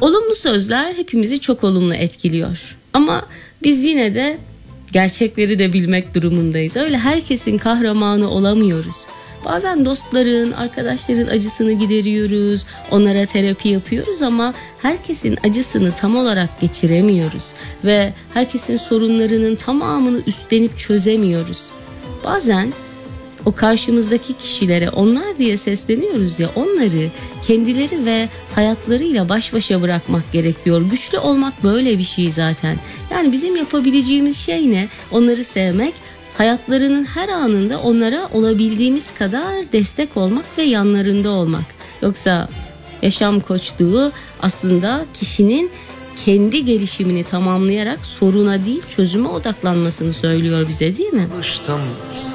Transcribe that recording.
Olumlu sözler hepimizi çok olumlu etkiliyor. Ama biz yine de gerçekleri de bilmek durumundayız. Öyle herkesin kahramanı olamıyoruz. Bazen dostların, arkadaşların acısını gideriyoruz, onlara terapi yapıyoruz ama herkesin acısını tam olarak geçiremiyoruz ve herkesin sorunlarının tamamını üstlenip çözemiyoruz. Bazen o karşımızdaki kişilere onlar diye sesleniyoruz ya, onları kendileri ve hayatlarıyla baş başa bırakmak gerekiyor. Güçlü olmak böyle bir şey zaten. Yani bizim yapabileceğimiz şey ne? Onları sevmek, hayatlarının her anında onlara olabildiğimiz kadar destek olmak ve yanlarında olmak. Yoksa yaşam koçluğu aslında kişinin kendi gelişimini tamamlayarak soruna değil çözüme odaklanmasını söylüyor bize, değil mi?